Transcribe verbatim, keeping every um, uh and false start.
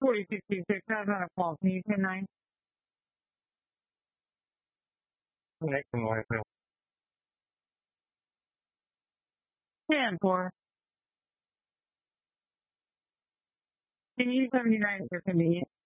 forty-six six, I was on a call. Can you ten nine? Next one, ten four. Can you use seventy-nine for convenience?